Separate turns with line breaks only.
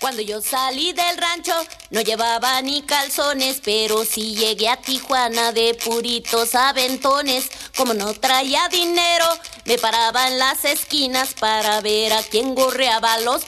Cuando yo salí del rancho no llevaba ni calzones, pero sí llegué a Tijuana de puritos aventones. Como no traía dinero, me paraba en las esquinas para ver a quién gorreaba los